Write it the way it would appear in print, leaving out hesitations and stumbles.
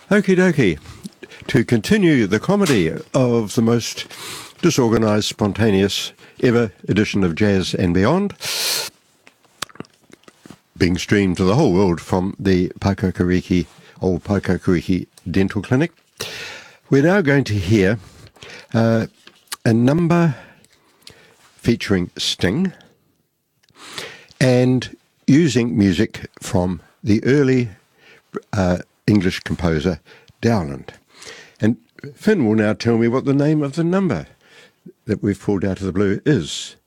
Okie dokie. To continue the comedy of the most disorganised, spontaneous ever edition of Jazz and Beyond, being streamed to the whole world from the Old Pakokariki Dental Clinic, we're now going to hear a number featuring Sting and using music from the early English composer Dowland. And Finn will now tell me what the name of the number that we've pulled out of the blue is.